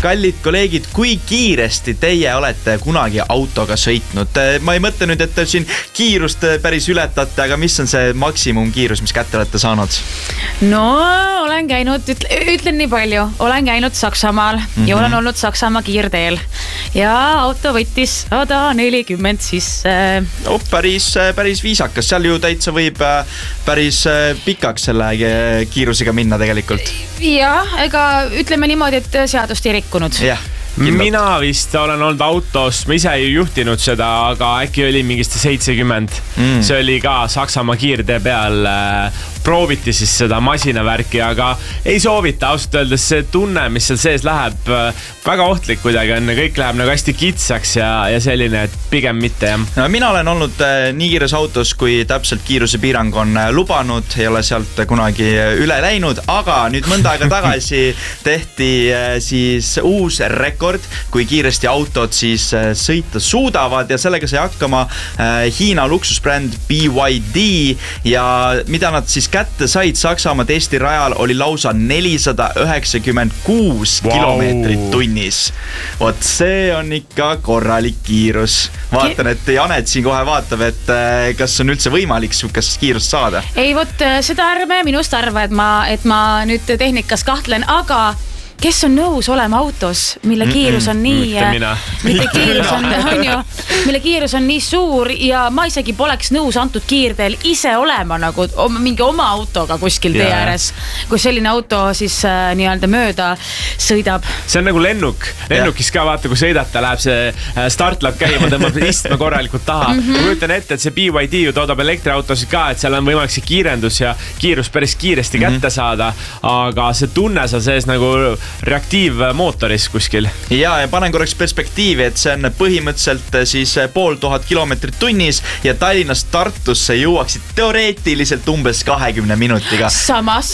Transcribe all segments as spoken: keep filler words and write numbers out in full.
kallid kolleegid, kui kiiresti teie olete kunagi autoga sõitnud? Ma ei mõtle nüüd, et te siin kiirust päris ületate, aga mis on see maksimumkiirus, mis kätte olete saanud? No, olen käinud, ütlen nii palju, olen käinud Saksamaal mm-hmm. ja olen olnud Saksamaa kiirteel ja auto võttis sada nelikümmend sisse. Oh, päris, päris viisakas, seal ju täitsa võib päris pikaks selle kiirusega minna tegelikult. Ja, ega ütleme niimoodi, et seadust ei rikkunud. Jah. Mina vist olen olnud autos, ma ise ei juhtinud seda, aga äkki oli mingist seitsekümmend. Mm. See oli ka Saksamaa kiirtee peal. Prooviti siis seda masinavärki, aga ei soovita ausalt öeldes see tunne, mis seal sees läheb väga ohtlik kuidagi on. Kõik läheb nagu hästi kitsaks ja, ja selline, et pigem mitte. Jah. No, mina olen olnud nii kiires autos, kui täpselt kiiruse piirang on lubanud. Ei ole sealt kunagi üle läinud, aga nüüd mõnda aega tagasi tehti siis uus rekord, kui kiiresti autod siis sõita suudavad ja sellega sai hakkama Hiina luksusbränd B Y D ja mida nad siis kätte said Saksamaa testi rajal oli lausa nelisada üheksakümmend kuus wow. kilomeetrit tunnis. Vot see on ikka korralik kiirus. Vaatan, et Janet siin kohe vaatab, et kas on üldse võimalik sukast kiirust saada. Ei, vot seda ärme minust arva, et ma, et ma nüüd tehnikas kahtlen, aga kes on nõus olema autos, mille kiirus on nii, mille kiirus on, on ju, mille kiirus on nii suur ja ma isegi poleks nõus antud kiirteel ise olema nagu mingi oma autoga kuskil tee ääres, kui selline auto siis äh, nii-öelda mööda sõidab. See on nagu lennuk. Lennukis ka vaata, kui sõidata, läheb see start läheb käima, tõmbab istme korralikult taha. Mm-hmm. Ma ütlen ette, et see B Y D ju toodab elektriautosid ka, et seal on võimalik see kiirendus ja kiirus päris kiiresti kätte mm-hmm. saada, aga see tunne seal sees nagu reaktiivmootoris kuskil. Ja, ja panen korraks perspektiivi, et see on põhimõtteliselt siis pool tuhat kilomeetrit tunnis ja Tallinnast Tartusse jõuaksid teoreetiliselt umbes kahekümne minutiga. Samas.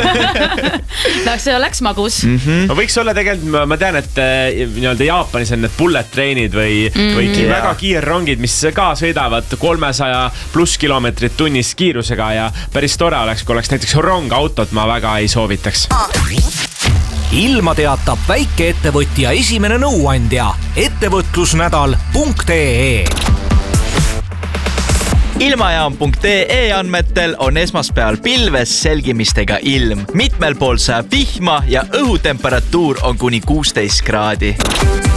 No, see oleks magus. Mm-hmm. No, võiks olla tegelikult, ma tean, et nii-öelda Jaapanis on need bullet trainid või, mm-hmm. või yeah. väga kiirrongid, mis ka sõidavad kolmesaja pluss kilomeetrit tunnis kiirusega ja päris tore oleks, kui oleks näiteks rong autot, ma väga ei soovitaks. Ilma teatab väikeettevõtja esimene nõuandja ettevõtlusnädal punkt ee. Ilmajaam punkt ee andmetel on esmaspäeval pilves selgimistega ilm. Mitmel pool sajab vihma ja õhutemperatuur on kuni kuusteist kraadi.